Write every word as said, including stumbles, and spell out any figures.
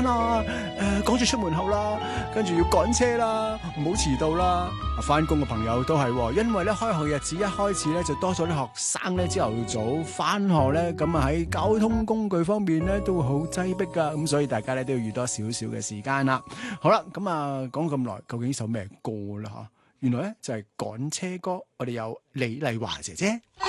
啊？誒，趕住出門口啦，跟住要趕車啦，唔好遲到啦。翻工嘅朋友都係，因為咧開學日子一開始咧就多咗啲學生咧朝頭早翻學咧，咁啊喺交通工具方面咧都會好擠迫噶，咁所以大家咧都要預多少少嘅時間啦。好啦，咁啊講咁耐，究竟呢首咩歌啦？吓，原來咧就係趕車歌，我哋有李麗華姐姐。